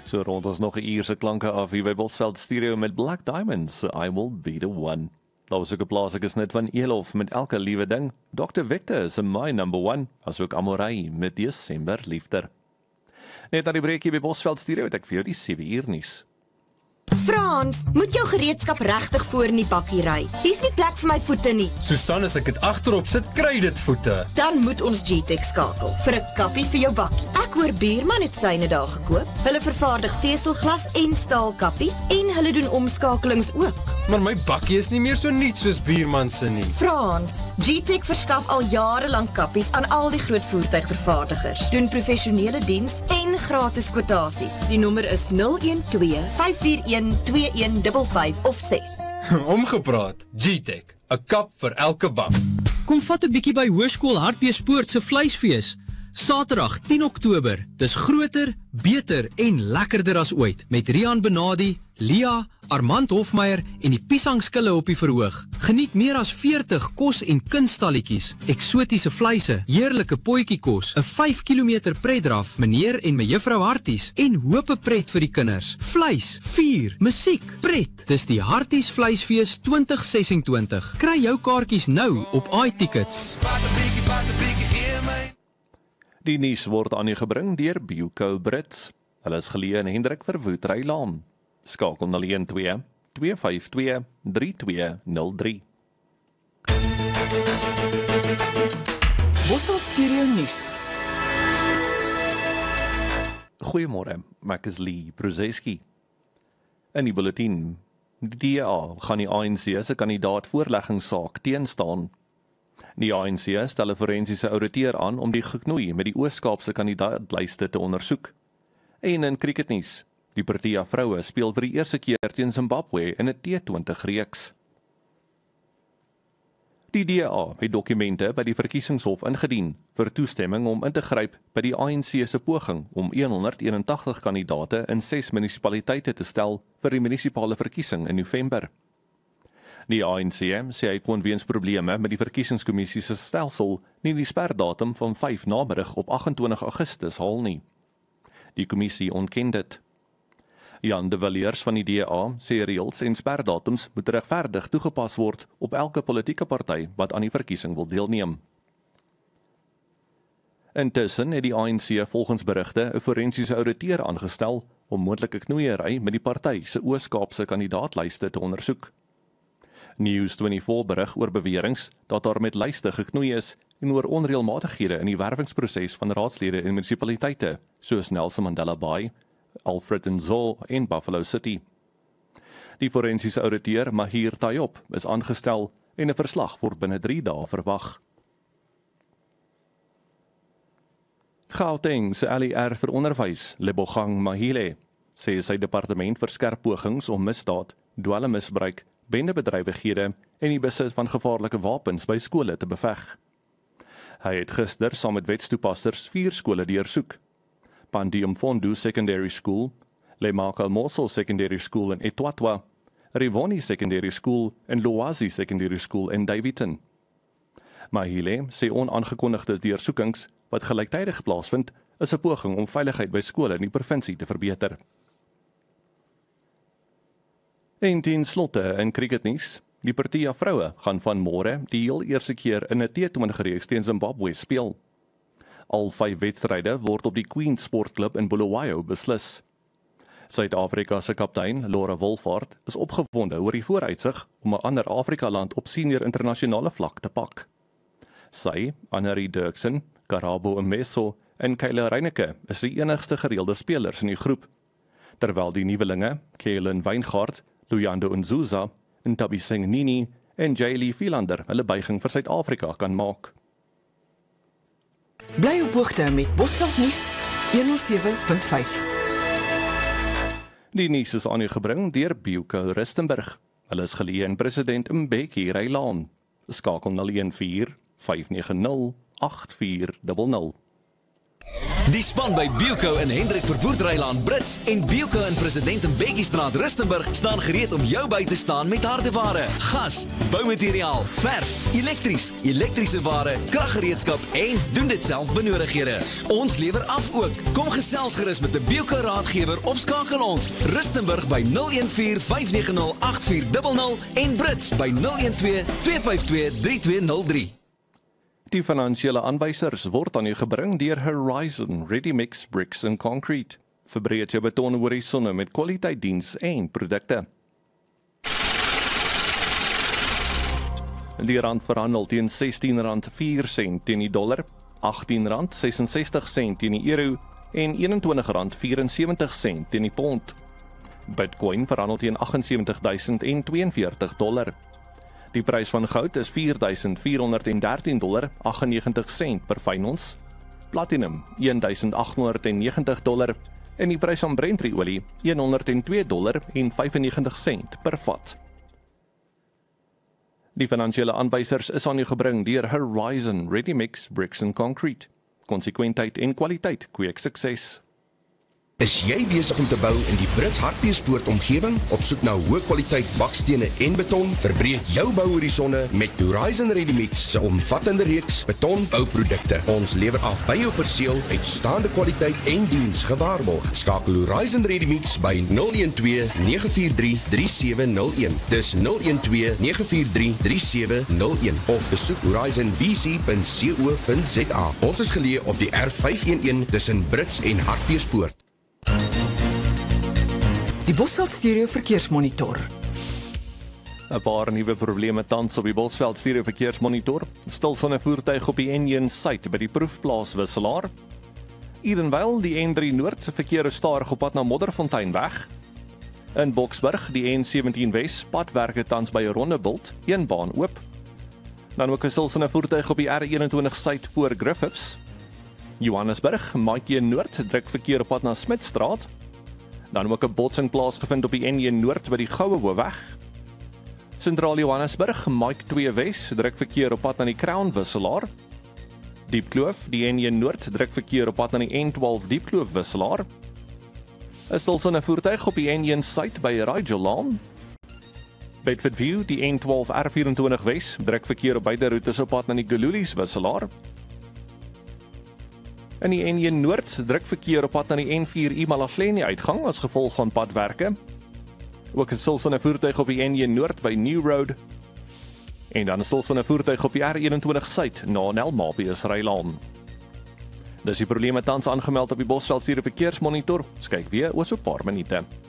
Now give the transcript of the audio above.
So rond ons nog 'n uur se klanke af hier by Bosveld Stereo met Black Diamonds, I Will Be The One. Daar was ook 'n plaaslike snit van Elof met Elke Liewe Ding. Dr. Victor is My Number One, asook Amorei met Desember Liefder. Net aan die breekie by Bosveld Stereo het ek vir jou die 7 uur nuus. Frans, moet jou gereedskap regtig voor in die bakkie ry. Dis nie plek vir my voete nie. Susan, as ek dit agterop sit, kry dit voete. Dan moet ons GTEC skakel vir 'n kappie vir jou bakkie. Ek hoor Buurman het syne daar gekoop. Hulle vervaardig veselglas en staalkappies en hulle doen omskakelings ook. Maar my bakkie is nie meer so nuut soos Buurman se nie. Frans, GTEC verskaf al jare lank kappies aan al die groot voertuigvervaardigers. Doen professionele diens en gratis kwotasies. Die nommer is 012-541-2155 of 6. Omgepraat, GTEC, 'n kap vir elke bak. Kom vat 'n bietjie by Hoërskool Hartbeespoort se vleisfees. Saterdag 10 Oktober. Dis groter, beter en lekkerder as ooit met Rian Benadi, Lia, Armand Hofmeyer en die piesangskille op die verhoog. Geniet meer as 40 kos- en kunstalletjies, eksotiese vleise, heerlike potjiekos, 'n 5 km pretdraf, meneer en mejuffrou Harties en hope pret vir die kinders. Vleis, vuur, musiek, pret. Dis die Harties Vleisfees 2026. Kry jou kaartjies nou op iTickets. Die nuus word aan u gebring deur Bioco Brits. Hulle is geleë in Hendrik Verwoerd Rylaan. Skakel 012 252 3203. Bosveld Stereo nuus. Goeiemôre, ek is Lee Bruzeski. In die bulletin, die DA gaan die ANC se kandidaat-voorleggingssaak teenstaan. Die ANC stel 'n forensiese ouditeur aan om die geknoei met die Oos-Kaapse kandidaatlyste te ondersoek. En in cricketnuus, die Protea vroue speel vir die eerste keer teen Zimbabwe in 'n T20 reeks. Die DA het dokumente by die verkiesingshof ingedien vir toestemming om in te gryp by die ANC se poging om 181 kandidaate in 6 munisipaliteite te stel vir die munisipale verkiesing in November. Die ANC sê hy kon weens probleme met die verkiesingskommissie se stelsel nie die sperdatum van 5 namiddag op 28 Augustus haal nie. Die kommissie ontken dit. Jan de Villiers van die DA sê reëls en sperdatums moet regverdig toegepas word op elke politieke party wat aan die verkiesing wil deelneem. Intussen het die ANC volgens berigte 'n forensiese ouditeur aangestel om moontlike knoeiery met die party se Oos-Kaapse kandidaatlyste te ondersoek. News24 berig oor beweringe dat daar met lyste geknoei is en oor onreëlmatighede in die werwingsproses van raadslede in munisipaliteite soos Nelson Mandela Bay, Alfred Nzo en Buffalo City. Die forensiese ouditeur Mahir Tayop is aangestel en 'n verslag word binne 3 dae verwag. Gauteng se LER vir onderwys, Lebogang Mahile, sê sy departement verskerp pogings om misdaad, dwelmmisbruik, bendebedrywighede en die besit van gevaarlike wapens by skole te beveg. Hy het gister saam met wetstoepassers 4 skole deursoek: Pandiumfondu Secondary School, Lemaka Mossel Secondary School in Etwatwa, Rivoni Secondary School en Loazi Secondary School in Davidton. Mahile sê onaangekondigde deursoekings wat gelyktydig plaasvind, is 'n poging om veiligheid by skole in die provinsie te verbeter. En ten slotte in cricketnuus, die Protea vroue gaan van môre die heel eerste keer in 'n T20 reeks teen Zimbabwe speel. Al 5 wedstryde word op die Queen's Sportklub in Bulawayo beslis. Suid-Afrika se kaptein, Laura Wolfhard, is opgewonde oor die vooruitsig om 'n ander Afrika-land op senior internasionale vlak te pak. Sy, Annelie Dirksen, Karabo Mmeso en Kyle Reineke is die enigste gereelde spelers in die groep, terwyl die nuwelinge, Kaylin Weingart, Luyando Nzuza, Ntabiseng Nini en Jaylee Philander hulle buiging vir Suid-Afrika kan maak. Bly op hoogte met Bosveld nuus 107.5. Die nuus is aan u gebring deur Bioco Rustenburg. Hulle is geleë in President Mbeki Rylaan. Skakel 014 590 8400. Die span by Bilco in Hendrik Vervoerdrylaan Brits en Bilco in President Mbeki-straat Rustenburg staan gereed om jou by te staan met hardeware, gas, boumateriaal, verf, elektrische ware, kraggereedskap en doen dit self benodighede. Ons lewer af ook. Kom gesels gerus met 'n Bilco raadgewer of skakel ons Rustenburg by 014-590-8400 en Brits by 012-252-3203. Die finansiële aanwysers word aan u gebring deur Horizon Ready Mix Bricks and Concrete. Verbreek jou beton horisonne met kwaliteit diens en produkte. Die rand verhandel teen R16.04 teen die dollar, R18.66 teen die euro en R21.74 teen die pond. Bitcoin verhandel teen $78,042. Die prys van goud is $4,413,98 per fyn ons. Platinum $1,890 en die prys van Brent-olie $102,95 per vat. Die finansiële aanwysers is aan u gebring deur Horizon Ready Mix Bricks and Concrete. Konsekwentheid en kwaliteit kweek sukses. Is jy besig om te bou in die Brits Hartbeespoort omgewing? Op soek na hoë kwaliteit bakstene en beton? Verbreek jou bouhorisonne met Horizon Ready Mix se omvattende reeks betonbouprodukte. Ons lewer af by jou perseel uitstaande kwaliteit en diens gewaarborg. Skakel Horizon Ready Mix by 012-943-3701. Dis 012-943-3701 of besoek horizonbc.co.za. Ons is geleë op die R511 tussen Brits en Hartbeespoort. Die Bosveld Stereo Verkeersmonitor. 'n Paar nuwe probleme tans op die Bosveld Stereo Verkeersmonitor. Stilstaande voertuig op die N1 suid by die proefplaas Wisselaar. Edenvale, die N3 noord, verkeer is stadig op pad na Modderfontein weg. In Boksburg, die N17 wes, padwerke tans by Rondebult, een baan oop. Dan ook 'n stilstaande voertuig op die R21 suid voor Griffiths. Johannesburg, Maatjie noord, druk verkeer op pad na Smitstraat. Dan ook 'n botsing plaasgevind op die N1 noord by die Goue Hoofweg. Sentraal Johannesburg, Mike 2 wes, druk verkeer op pad na die Crown Wisselaar. Diepkloof, die N1 noord, druk verkeer op pad na die N12 Diepkloof Wisselaar. 'n stilstaande voertuig op die N1 suid by Rigelaan. Bedfordview, die N12 R24 wes, druk verkeer op beide roetes op pad na die Gululies Wisselaar. In die N1 noord, druk verkeer op pad na die N4 Imalahleni uitgang as gevolg van padwerke. Ook 'n stilstaande voertuig op die N1 noord by New Road. En dan 'n stilstaande voertuig op die R21 suid na Nelmapius Rylaan. Dis die probleme tans aangemeld op die Bosveld Stereo Verkeersmonitor. Kyk weer oor so 'n paar minute.